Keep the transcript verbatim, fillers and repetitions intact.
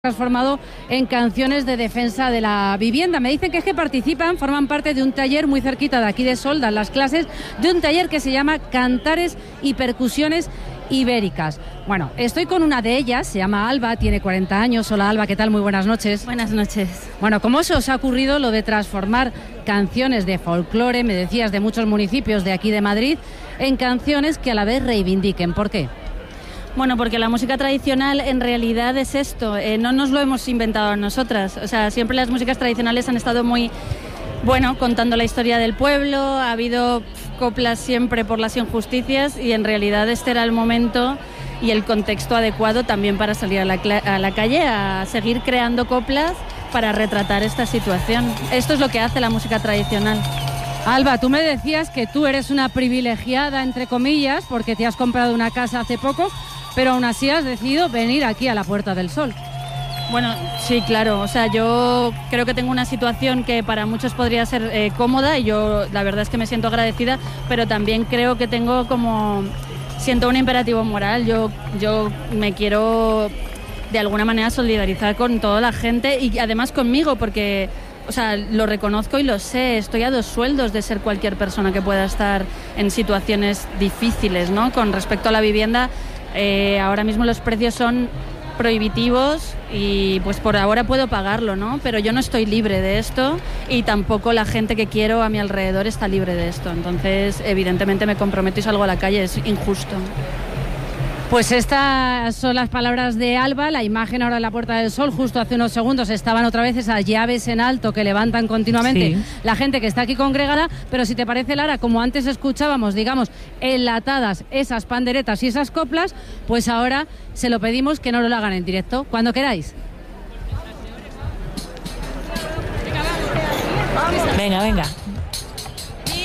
transformado en canciones de defensa de la vivienda. Me dicen que es que participan, forman parte de un taller muy cerquita de aquí de Solda, las clases de un taller que se llama Cantares y Percusiones Ibéricas. Bueno, estoy con una de ellas, se llama Alba, tiene cuarenta años. Hola Alba, ¿qué tal? Muy buenas noches. Buenas noches. Bueno, ¿cómo se os ha ocurrido lo de transformar canciones de folclore, me decías, de muchos municipios de aquí de Madrid, en canciones que a la vez reivindiquen? ¿Por qué? Bueno, porque la música tradicional en realidad es esto, eh, no nos lo hemos inventado nosotras, o sea, siempre las músicas tradicionales han estado muy, bueno, contando la historia del pueblo, ha habido coplas siempre por las injusticias y en realidad este era el momento y el contexto adecuado también para salir a la, a la calle a seguir creando coplas para retratar esta situación. Esto es lo que hace la música tradicional. Alba, tú me decías que tú eres una privilegiada, entre comillas, porque te has comprado una casa hace poco, pero aún así has decidido venir aquí a la Puerta del Sol. Bueno, sí, claro, o sea, yo creo que tengo una situación que para muchos podría ser eh, cómoda y yo la verdad es que me siento agradecida, pero también creo que tengo como, siento un imperativo moral, yo, yo me quiero de alguna manera solidarizar con toda la gente y además conmigo, porque, o sea, lo reconozco y lo sé, estoy a dos sueldos de ser cualquier persona que pueda estar en situaciones difíciles, ¿no? Con respecto a la vivienda, eh, ahora mismo los precios son prohibitivos y pues por ahora puedo pagarlo, ¿no? Pero yo no estoy libre de esto y tampoco la gente que quiero a mi alrededor está libre de esto. Entonces, evidentemente me comprometo y salgo a la calle, es injusto. Pues estas son las palabras de Alba, la imagen ahora en la Puerta del Sol, justo hace unos segundos estaban otra vez esas llaves en alto que levantan continuamente sí. La gente que está aquí congregada, pero si te parece, Lara, como antes escuchábamos, digamos, enlatadas esas panderetas y esas coplas, pues ahora se lo pedimos que no lo hagan en directo, cuando queráis. Venga, venga.